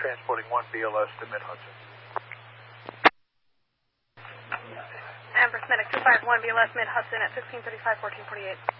transporting 1 BLS to Mid-Hudson. Amherst Medic 251 BLS Mid-Hudson at 1635, 1448.